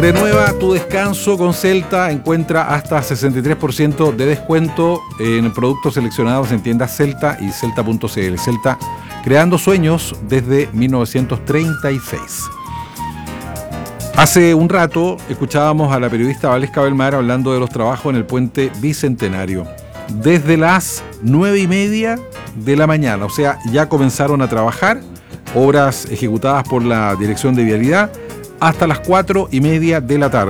Renueva tu descanso con Celta. Encuentra hasta 63% de descuento en productos seleccionados en tiendas Celta y Celta.cl. Celta, creando sueños desde 1936. Hace un rato escuchábamos a la periodista Valesca Belmar hablando de los trabajos en el puente Bicentenario. Desde las 9:30 de la mañana, o sea, ya comenzaron a trabajar, obras ejecutadas por la Dirección de Vialidad, hasta las 4:30 de la tarde.